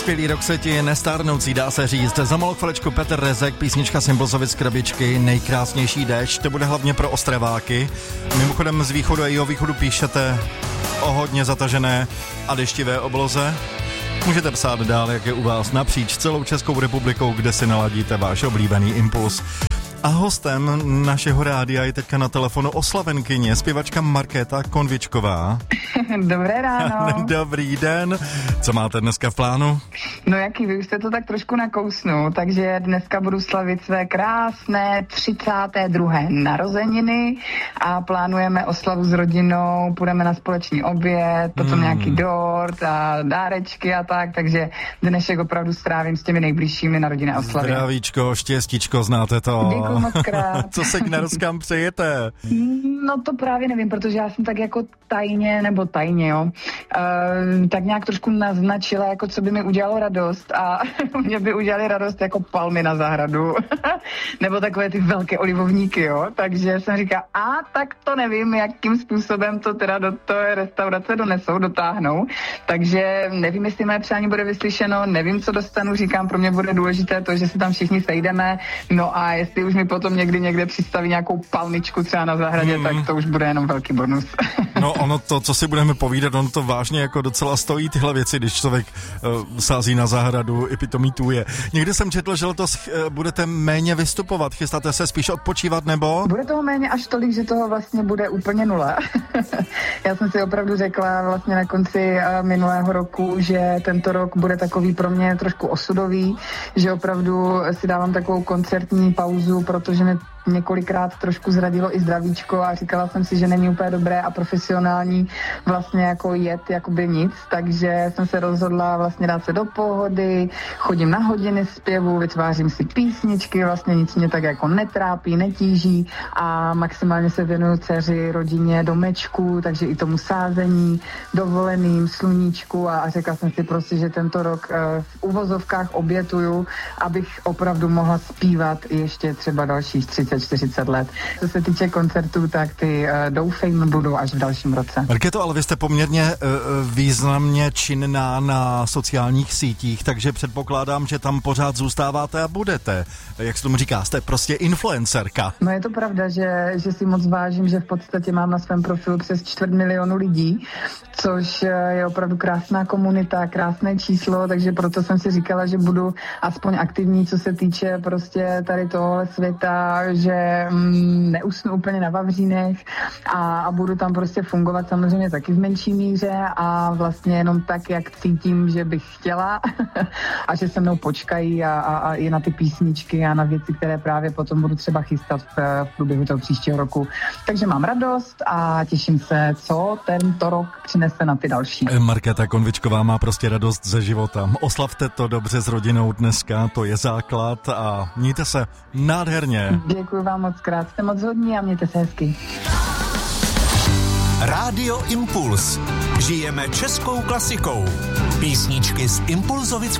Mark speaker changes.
Speaker 1: Skvělý rok se ti nestárnoucí, dá se říct. Za malou chviličku Petr Rezek, písnička Symbolzovic Krabičky, nejkrásnější déšť, to bude hlavně pro Ostraváky. Mimochodem z východu a jihovýchodu píšete o hodně zatažené a deštivé obloze. Můžete psát dál, jak je u vás napříč celou Českou republikou, kde si naladíte váš oblíbený Impuls. A hostem našeho rádia je teďka na telefonu oslavenkyně, zpěvačka Markéta Konvičková.
Speaker 2: Dobré ráno.
Speaker 1: Dobrý den. Co máte dneska v plánu?
Speaker 2: No jaký, vy už jste to tak trošku nakousnul, takže dneska budu slavit své krásné 32. narozeniny a plánujeme oslavu s rodinou, půjdeme na společný oběd, potom nějaký dort a dárečky a tak, takže dnešek opravdu strávím s těmi nejbližšími na rodinné oslavě.
Speaker 1: Zdravíčko, štěstíčko, znáte to.
Speaker 2: Děkuji moc krát.
Speaker 1: Co se k narozkám přejete?
Speaker 2: No to právě nevím, protože já jsem tak jako tajně, tak nějak trošku naznačila, jako co by mi udělalo radost a mě by udělali radost jako palmy na zahradu, nebo takové ty velké olivovníky, jo, takže jsem říkala, tak to nevím, jakým způsobem to teda do té restaurace dotáhnou, takže nevím, jestli moje přání bude vyslyšeno, nevím, co dostanu, říkám, pro mě bude důležité to, že se tam všichni sejdeme, no a jestli už mi potom někde přistaví nějakou palmičku třeba na zahradě, tak to už bude jenom velký bonus.
Speaker 1: No ono to, co si budeme povídat, ono to vážně jako docela stojí tyhle věci, když člověk sází na zahradu, epitomítuje. Někdy jsem četl, že letos budete méně vystupovat, chystáte se spíš odpočívat, nebo?
Speaker 2: Bude toho méně až tolik, že toho vlastně bude úplně nula. Já jsem si opravdu řekla vlastně na konci minulého roku, že tento rok bude takový pro mě trošku osudový, že opravdu si dávám takovou koncertní pauzu, protože mě několikrát trošku zradilo i zdravíčko a říkala jsem si, že není úplně dobré a profesionální vlastně jako jet jakoby nic, takže jsem se rozhodla vlastně dát se do pohody, chodím na hodiny zpěvu, vytvářím si písničky, vlastně nic mě tak jako netrápí, netíží a maximálně se věnuju dceři, rodině, domečku, takže i tomu sázení, dovoleným, sluníčku a řekla jsem si prostě, že tento rok v uvozovkách obětuju, abych opravdu mohla zpívat ještě třeba dalších 30-40 let. Co se týče koncertů, tak ty doufejme budou až v dalším roce.
Speaker 1: Markéto, ale vy jste poměrně významně činná na sociálních sítích, takže předpokládám, že tam pořád zůstáváte a budete. Jak se tomu říká, jste prostě influencerka.
Speaker 2: No je to pravda, že si moc vážím, že v podstatě mám na svém profilu přes 250 000 lidí, což je opravdu krásná komunita, krásné číslo, takže proto jsem si říkala, že budu aspoň aktivní, co se týče prostě tady tohle světa, že neusnu úplně na vavřínech a budu tam prostě fungovat samozřejmě taky v menší míře a vlastně jenom tak, jak cítím, že bych chtěla a že se mnou počkají a i na ty písničky a na věci, které právě potom budu třeba chystat v průběhu toho příštího roku. Takže mám radost a těším se, co tento rok přinese na ty další.
Speaker 1: Markéta Konvičková má prostě radost ze života. Oslavte to dobře s rodinou dneska, to je základ a mějte se nádherně.
Speaker 2: Děkuji vám moc krát, jste moc hodní a mějte se hezky.
Speaker 3: Rádio Impuls. Žijeme českou klasikou. Písničky z Impulzovic